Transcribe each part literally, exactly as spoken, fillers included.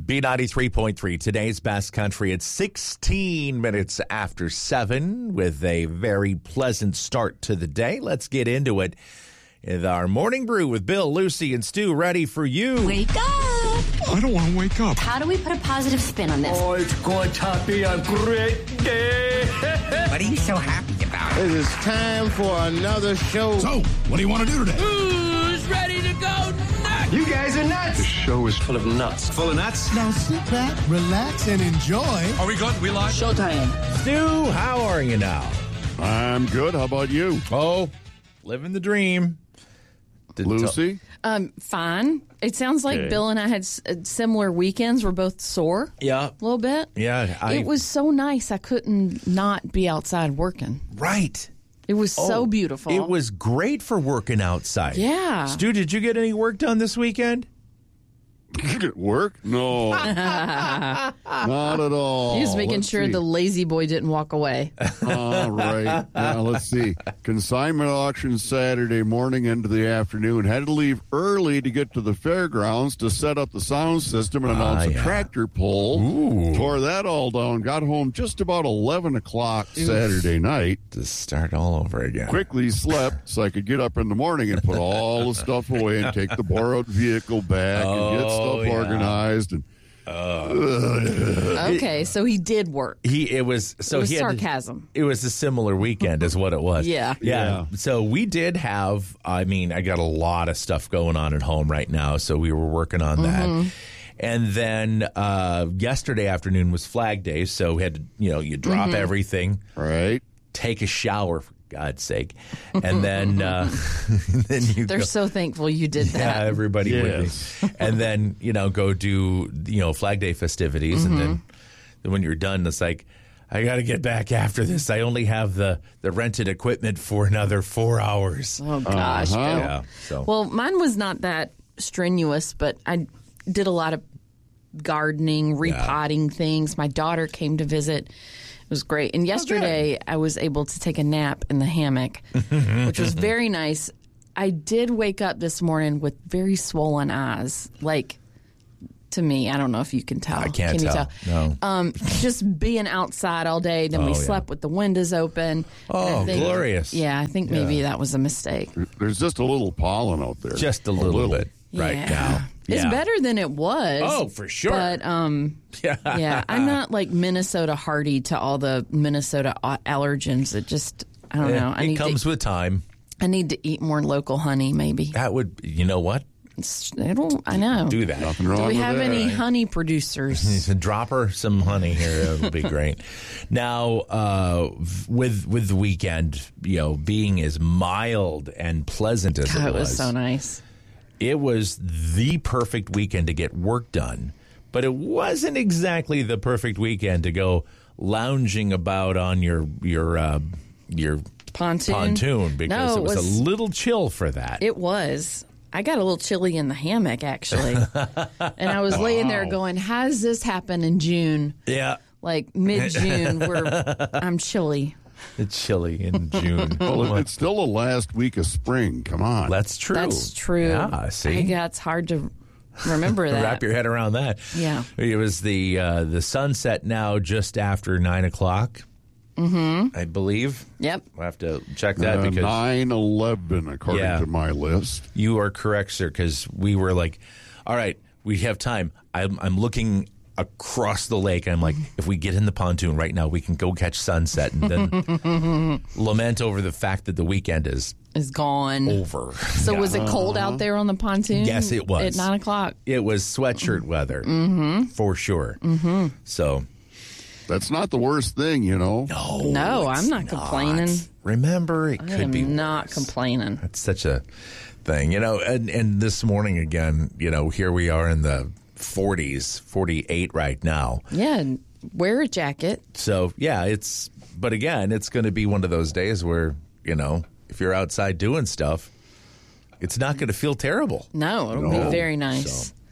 B ninety-three point three, today's best country. It's sixteen minutes after seven with a very pleasant start to the day. Let's get into it. With our morning brew with Bill, Lucy, and Stu ready for you. Wake up! I don't want to wake up. How do we put a positive spin on this? Oh, it's going to be a great day. What are you so happy about? It is time for another show. So, what do you want to do today? Who's ready to go nuts? You guys are nuts. The show is Full of nuts. full of nuts. Now sit back, relax, and enjoy. Are we good? We live? Showtime. Stu, how are you now? I'm good. How about you? Oh, living the dream. Didn't Lucy? Um, fine. It sounds like Okay. Bill and I had s- uh, similar weekends. We're both sore Yeah. a little bit. Yeah. I, It was so nice. I couldn't not be outside working. right. It was Oh, so beautiful. It was great for working outside. Yeah. Stu, did you get any work done this weekend? Work? No. Not at all. He was making Let's sure see. the lazy boy didn't walk away. All right. Now, let's see. Consignment auction Saturday morning into the afternoon. Had to leave early to get to the fairgrounds to set up the sound system and announce Ah, a yeah. tractor pull. Ooh. Tore that all down. Got home just about eleven o'clock Saturday night. To start all over again. Quickly slept so I could get up in the morning and put all the stuff away and take the borrowed vehicle back and get Oh, stuff yeah. organized. And Okay, so he did work. He it was so It was he had to- sarcasm. it was a similar weekend, is what it was. Yeah. yeah, Yeah. So we did have. I mean, I got a lot of stuff going on at home right now, so we were working on Mm-hmm. that. And then uh, yesterday afternoon was Flag Day, so we had to, you know, you drop Mm-hmm. everything, right. take a shower for God's sake, and then uh, then you They're go, so thankful you did yeah, that. everybody Yes. would be. And then, you know, go do, you know, Flag Day festivities. And then, then when you're done, it's like, I got to get back after this. I only have the, the rented equipment for another four hours. Oh, gosh, Bill. Yeah. So, Well, mine was not that strenuous, but I did a lot of gardening, repotting things. My daughter came to visit. It was great. And yesterday, I was able to take a nap in the hammock, which was very nice. I did wake up this morning with very swollen eyes. Like, to me, I don't know if you can tell. I can't can tell. You No. Um, just being outside all day. Then Oh, we yeah. slept with the windows open. Oh, And I think- glorious. Yeah, I think maybe Yeah. that was a mistake. There's just a little pollen out there. just a little, bit right Yeah. now. It's Yeah. better than it was. Oh, for sure. But um, Yeah. yeah, I'm not like Minnesota hardy to all the Minnesota a- allergens. It just, I don't know. I it need comes to, with time. I need to eat more local honey. Maybe That would, you know what? It's, it'll. I know. Do that. Nothing wrong Do we with have that. any honey producers? Drop her some honey here. It'll be great. Now, uh, with with the weekend, you know, being as mild and pleasant as God, it it was, was so nice. it was the perfect weekend to get work done. But it wasn't exactly the perfect weekend to go lounging about on your your uh, your Pontoon. pontoon because No, it was, was, a little chill for that. It was. I got a little chilly in the hammock actually, and I was laying there going, "How does this happen in June? yeah, Like mid June, where I'm chilly." it's chilly in June. Well, it's still the last week of spring. Come on. That's true. That's true. Yeah, see? Yeah, it's hard to remember that. Wrap your head around that. Yeah. It was the uh, the sunset now just after nine o'clock. Mm-hmm. I believe. Yep. We'll have to check that Uh, because nine eleven, according Yeah. to my list. you are correct, sir. Because we were like, all right, we have time. I'm, I'm looking across the lake. And I'm like, if we get in the pontoon right now, we can go catch sunset and then lament over the fact that the weekend is Is gone. over. So was it cold out there on the pontoon? Yes, it was. At nine o'clock. It was sweatshirt weather, mm-hmm. for sure. Mm-hmm. So. That's not the worst thing, you know. No, No, it's I'm not complaining. Remember, it I could am be not worse. complaining. It's such a thing, you know. And, and this morning again, you know, here we are in the forties, forty-eight right now. Yeah, and wear a jacket. So yeah, it's. But again, it's going to be one of those days where, you know, if you're outside doing stuff, it's not going to feel terrible. No, it'll No. be very nice. So.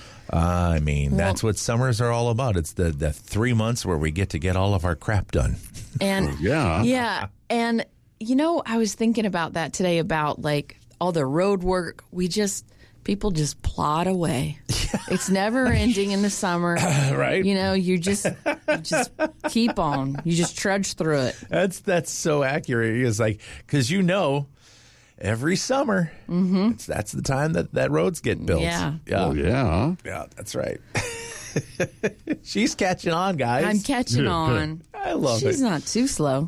I mean, that's what summers are all about. It's the, the three months where we get to get all of our crap done. And Yeah. yeah, and you know, I was thinking about that today about like all the road work. We just People just plod away. It's never ending in the summer. Right? You know, you just you just keep on. You just trudge through it. That's that's so accurate. It's like, because you know, every summer, mm-hmm. it's, that's the time that, that roads get built. Yeah. Yeah. Oh, yeah. Yeah, that's right. She's catching on, guys. I'm catching on. I love She's it. She's not too slow.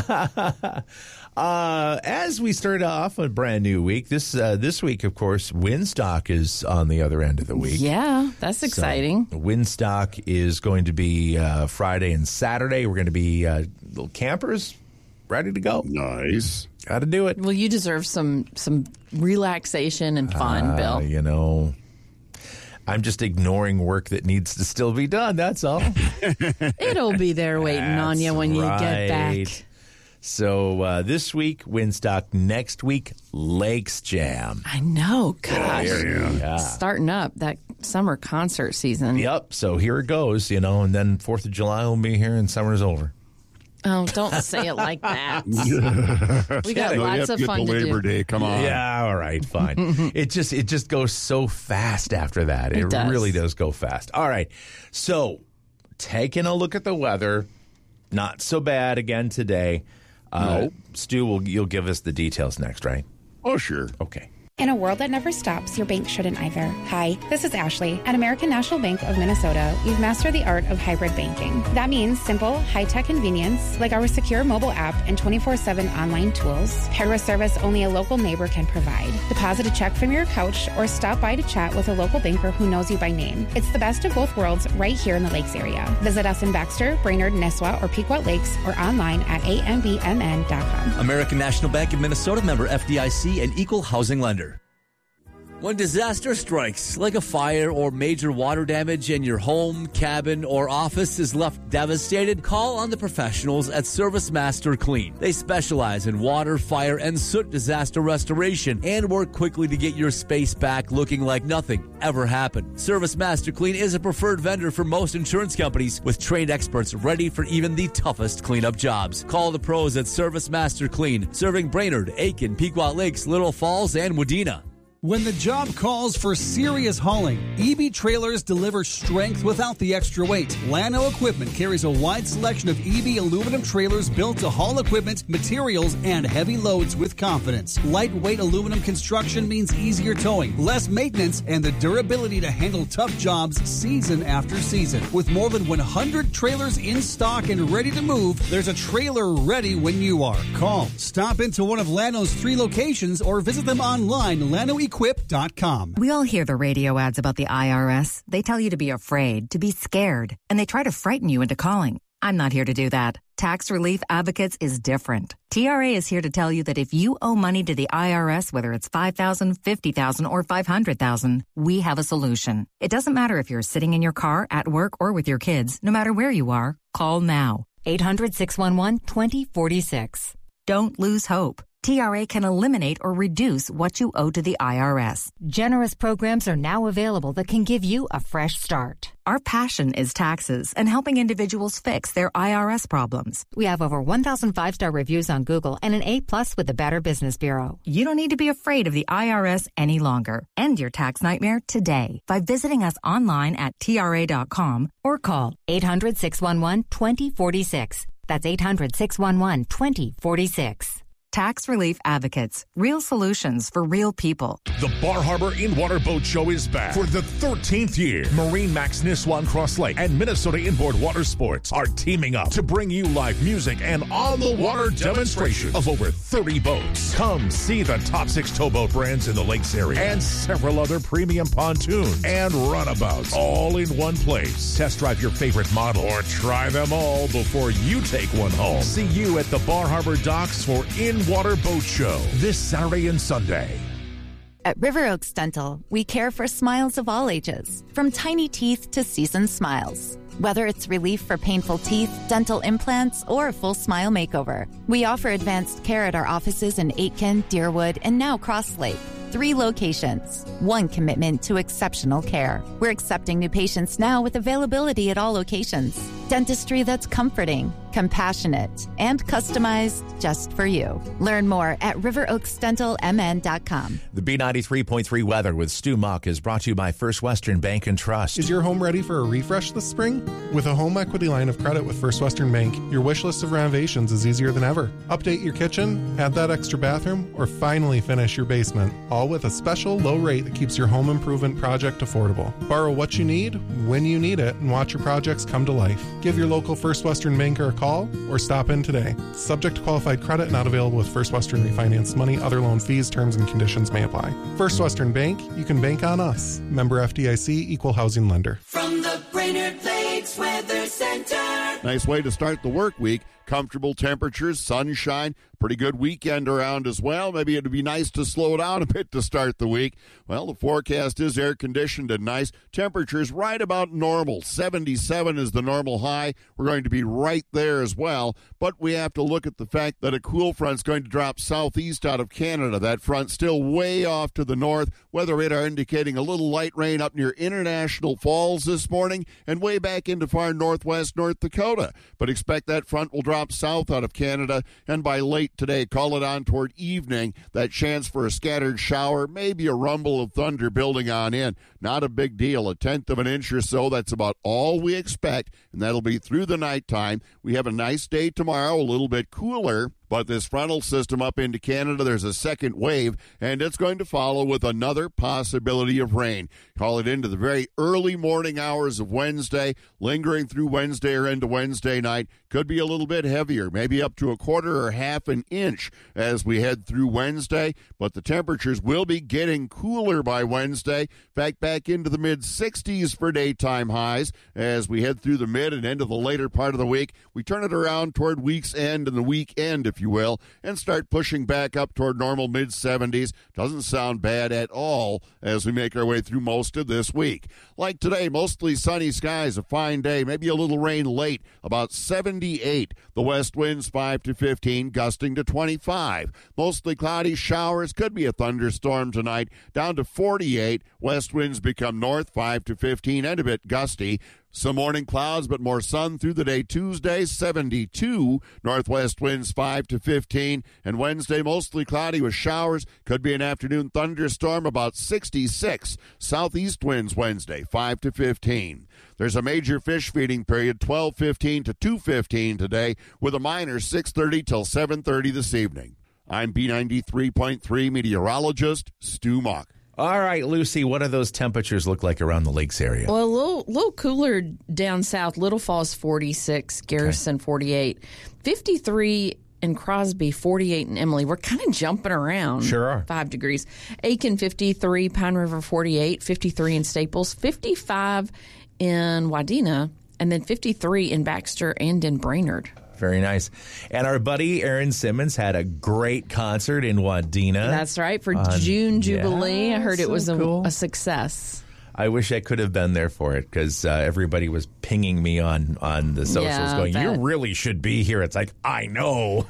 uh, as we start off a brand new week, this uh, this week, of course, Windstock is on the other end of the week. Yeah, that's exciting. So, Windstock is going to be uh, Friday and Saturday. We're going to be uh, little campers ready to go. Nice. Got to do it. Well, you deserve some some relaxation and fun, uh, Bill. You know, I'm just ignoring work that needs to still be done. That's all. It'll be there waiting That's on you when right. you get back. So uh, this week, Windstock. Next week, Lakes Jam. I know. Gosh. Yeah. Starting up that summer concert season. Yep. So here it goes, you know, and then fourth of July will be here and summer's over. Oh, don't say it like that. We got No, you lots have to of get fun to to Labor do. Day. Come on. Yeah, all right, fine. it just it just goes so fast after that. It, It does. really does go fast. All right. So, taking a look at the weather, not so bad again today. Uh, No. Stu, will you'll give us the details next, right? Oh, sure. Okay. In a world that never stops, your bank shouldn't either. Hi, this is Ashley. At American National Bank of Minnesota, we've mastered the art of hybrid banking. That means simple, high-tech convenience, like our secure mobile app and twenty-four seven online tools, paired with service only a local neighbor can provide. Deposit a check from your couch or stop by to chat with a local banker who knows you by name. It's the best of both worlds right here in the Lakes area. Visit us in Baxter, Brainerd, Nisswa, or Pequot Lakes, or online at a m b m n dot com. American National Bank of Minnesota, member F D I C, and equal housing lender. When disaster strikes, like a fire or major water damage, and your home, cabin, or office is left devastated, call on the professionals at Service Master Clean. They specialize in water, fire, and soot disaster restoration and work quickly to get your space back looking like nothing ever happened. Service Master Clean is a preferred vendor for most insurance companies with trained experts ready for even the toughest cleanup jobs. Call the pros at Service Master Clean, serving Brainerd, Aiken, Pequot Lakes, Little Falls, and Wadena. When the job calls for serious hauling, E B Trailers deliver strength without the extra weight. Lano Equipment carries a wide selection of E B aluminum trailers built to haul equipment, materials, and heavy loads with confidence. Lightweight aluminum construction means easier towing, less maintenance, and the durability to handle tough jobs season after season. With more than one hundred trailers in stock and ready to move, there's a trailer ready when you are. Call, stop into one of Lano's three locations, or visit them online, lano equip dot com. We all hear the radio ads about the I R S. They tell you to be afraid, to be scared, and they try to frighten you into calling. I'm not here to do that. Tax Relief Advocates is different. T R A is here to tell you that if you owe money to the I R S, whether it's five thousand dollars, fifty thousand dollars, or five hundred thousand dollars, we have a solution. It doesn't matter if you're sitting in your car, at work, or with your kids. No matter where you are, call now. eight hundred, six one one, two zero four six. Don't lose hope. T R A can eliminate or reduce what you owe to the I R S. Generous programs are now available that can give you a fresh start. Our passion is taxes and helping individuals fix their I R S problems. We have over one thousand five-star reviews on Google and an A-plus with the Better Business Bureau. You don't need to be afraid of the I R S any longer. End your tax nightmare today by visiting us online at T R A dot com or call eight hundred, six one one, two zero four six. That's eight hundred, six one one, two zero four six. Tax Relief Advocates. Real solutions for real people. The Bar Harbor In-Water Boat Show is back for the thirteenth year. Marine Max Nisswa and Cross Lake and Minnesota Inboard Water Sports are teaming up to bring you live music and on-the-water demonstration of over thirty boats. Come see the top six towboat brands in the lakes area and several other premium pontoon and runabouts all in one place. Test drive your favorite model or try them all before you take one home. See you at the Bar Harbor Docks for In Water Boat Show this Saturday and Sunday. At River Oaks Dental, we care for smiles of all ages, from tiny teeth to seasoned smiles. Whether it's relief for painful teeth, dental implants, or a full smile makeover, we offer advanced care at our offices in Aitkin, Deerwood, and now Cross Lake. Three locations, one commitment to exceptional care. We're accepting new patients now with availability at all locations. Dentistry that's comforting, compassionate, and customized just for you. Learn more at river oaks dental m n dot com. The B ninety-three point three weather with Stu Muck is brought to you by First Western Bank and Trust. Is your home ready for a refresh this spring? With a home equity line of credit with First Western Bank, your wish list of renovations is easier than ever. Update your kitchen, add that extra bathroom, or finally finish your basement, all with a special low rate that keeps your home improvement project affordable. Borrow what you need, when you need it, and watch your projects come to life. Give your local First Western banker a call or stop in today. Subject to qualified credit, not available with First Western Refinance money. Other loan fees, terms, and conditions may apply. First Western Bank, you can bank on us. Member F D I C, Equal Housing Lender. From the Brainerd Lakes Weather Center. Nice way to start the work week. Comfortable temperatures, sunshine, pretty good weekend around as well. Maybe it'd be nice to slow down a bit to start the week. Well, the forecast is air conditioned and nice. Temperatures right about normal. seventy-seven is the normal high. We're going to be right there as well. But we have to look at the fact that a cool front's going to drop southeast out of Canada. That front still way off to the north. Weather radar indicating a little light rain up near International Falls this morning and way back into far northwest North Dakota. But expect that front will drop south out of Canada, and by late today, call it on toward evening, that chance for a scattered shower, maybe a rumble of thunder building on in. Not a big deal, a tenth of an inch or so. That's about all we expect, and that'll be through the nighttime. We have a nice day tomorrow, a little bit cooler. But this frontal system up into Canada, there's a second wave, and it's going to follow with another possibility of rain. Call it into the very early morning hours of Wednesday, lingering through Wednesday or into Wednesday night. Could be a little bit heavier, maybe up to a quarter or half an inch as we head through Wednesday. But the temperatures will be getting cooler by Wednesday. In fact, back into the mid sixties for daytime highs as we head through the mid and into the later part of the week. We turn it around toward week's end and the weekend, if you will, and start pushing back up toward normal mid seventies. Doesn't sound bad at all as we make our way through most of this week. Like today, mostly sunny skies, a fine day, maybe a little rain late, about seventy-eight. The west winds five to fifteen, gusting to twenty-five. Mostly cloudy showers, could be a thunderstorm tonight, down to forty-eight. West winds become north five to fifteen and a bit gusty. Some morning clouds, but more sun through the day. Tuesday, seventy-two. Northwest winds five to fifteen. And Wednesday, mostly cloudy with showers. Could be an afternoon thunderstorm, about sixty-six. Southeast winds Wednesday, five to fifteen. There's a major fish feeding period, twelve fifteen to two fifteen today, with a minor six thirty till seven thirty this evening. I'm B ninety-three point three meteorologist Stu Muck. All right, Lucy, what do those temperatures look like around the lakes area? Well, a little, little cooler down south. Little Falls, forty-six. Garrison, okay. forty-eight. fifty-three in Crosby, forty-eight in Emily. We're kind of jumping around. Sure are. Five degrees. Aiken, fifty-three. Pine River, forty-eight. fifty-three in Staples. fifty-five in Wadena. And then fifty-three in Baxter and in Brainerd. Very nice. And our buddy Aaron Simmons had a great concert in Wadena. That's right, for on, June Jubilee. Yeah, I heard it so was a, cool. a success. I wish I could have been there for it because uh, everybody was pinging me on, on the socials yeah, going, bet. you really should be here. It's like, I know.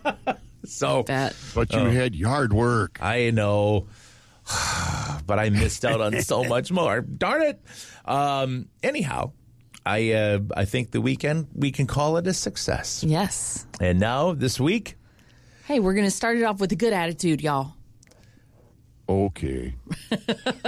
so, bet. But you uh, had yard work. I know. But I missed out on so much more. Darn it. Um, anyhow. I uh, I think the weekend, we can call it a success. Yes. And now, this week. Hey, we're going to start it off with a good attitude, y'all. Okay.